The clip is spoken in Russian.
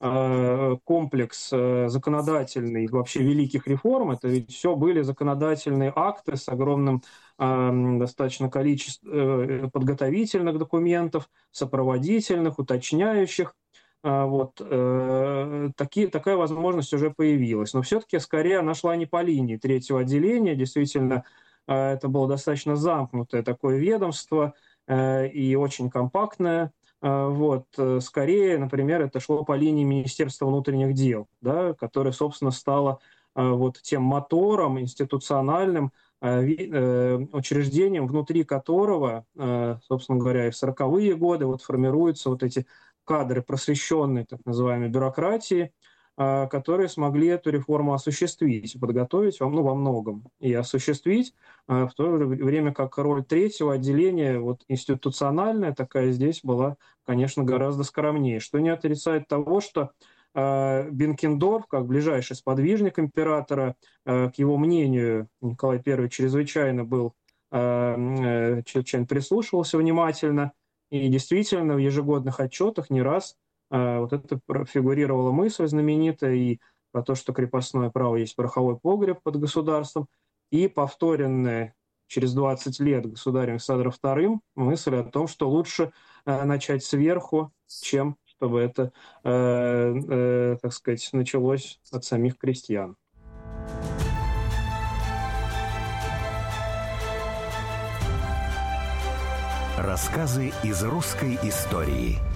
комплекс законодательный вообще великих реформ. Это ведь все были законодательные акты с огромным достаточно количеством подготовительных документов, сопроводительных, уточняющих. Такая возможность уже появилась. Но все-таки скорее она шла не по линии третьего отделения. Действительно, это было достаточно замкнутое такое ведомство и очень компактное. Скорее, например, это шло по линии Министерства внутренних дел, да, которое, собственно, стало тем мотором институциональным, учреждением, внутри которого, собственно говоря, и в 40-е годы формируются эти кадры просвещенной, так называемой, бюрократии, которые смогли эту реформу осуществить, подготовить во многом и осуществить, в то время как роль третьего отделения, институциональная такая, здесь была, конечно, гораздо скромнее, что не отрицает того, что Бенкендорф, как ближайший сподвижник императора, к его мнению Николай I чрезвычайно прислушивался внимательно, и действительно в ежегодных отчетах не раз это фигурировала мысль знаменитая и про то, что крепостное право есть пороховой погреб под государством, и повторенная через 20 лет государем Александром II мысль о том, что лучше начать сверху, чем чтобы это, так сказать, началось от самих крестьян. Рассказы из русской истории.